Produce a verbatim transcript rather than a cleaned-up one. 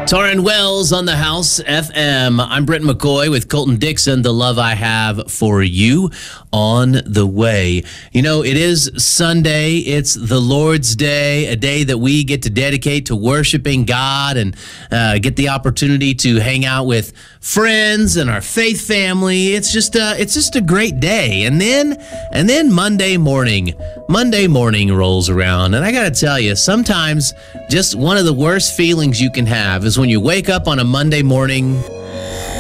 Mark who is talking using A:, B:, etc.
A: Torrin Wells on the House F M. I'm Brent McCoy with Colton Dixon. The love I have for you on the way. You know, it is Sunday. It's the Lord's Day, a day that we get to dedicate to worshiping God and uh, get the opportunity to hang out with friends and our faith family. It's just a, it's just a great day. And then, and then Monday morning, Monday morning rolls around, and I got to tell you, sometimes just one of the worst feelings you can have is when you wake up on a Monday morning